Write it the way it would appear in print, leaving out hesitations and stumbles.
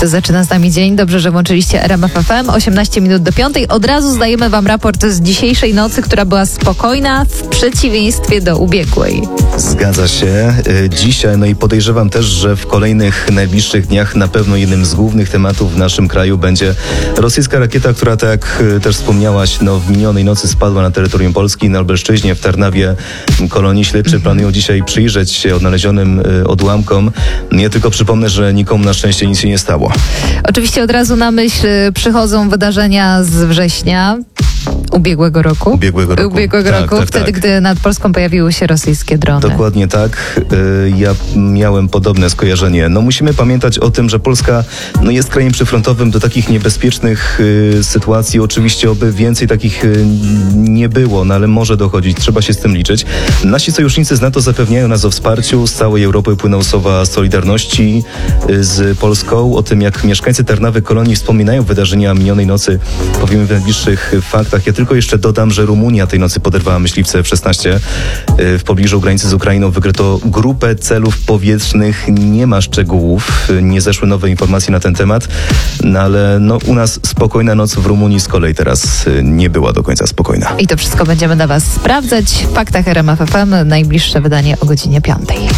zaczyna z nami dzień. Dobrze, że włączyliście RMF FM. 18 minut do 5. Od razu zdajemy wam raport z dzisiejszej nocy, która była spokojna w przeciwieństwie do ubiegłej. Zgadza się. Dzisiaj, no i podejrzewam też, że w kolejnych najbliższych dniach na pewno jednym z głównych tematów w naszym kraju będzie rosyjska rakieta, która, tak jak też wspomniałaś, w minionej nocy spadła na terytorium Polski, na Lubelszczyźnie, w Tarnawie. Kolonii śledczy planują dzisiaj przyjrzeć się odnalezionym odłamkom. Ja tylko przypomnę, że nikomu na szczęście nic się nie stało. Oczywiście od razu na myśl przychodzą wydarzenia z września ubiegłego roku. Wtedy, gdy nad Polską pojawiły się rosyjskie drony. Dokładnie tak. Ja miałem podobne skojarzenie. Musimy pamiętać o tym, że Polska jest krajem przyfrontowym do takich niebezpiecznych sytuacji. Oczywiście oby więcej takich nie było, ale może dochodzić. Trzeba się z tym liczyć. Nasi sojusznicy z NATO zapewniają nas o wsparciu. Z całej Europy płyną słowa solidarności z Polską. O tym, jak mieszkańcy Tarnawy Kolonii wspominają wydarzenia minionej nocy, powiemy w najbliższych faktach. Ja tylko jeszcze dodam, że Rumunia tej nocy poderwała myśliwce F-16. W pobliżu granicy z Ukrainą wykryto grupę celów powietrznych. Nie ma szczegółów, nie zeszły nowe informacje na ten temat, ale u nas spokojna noc, w Rumunii z kolei teraz nie była do końca spokojna. I to wszystko będziemy dla was sprawdzać w faktach RMF FM, najbliższe wydanie o godzinie 5.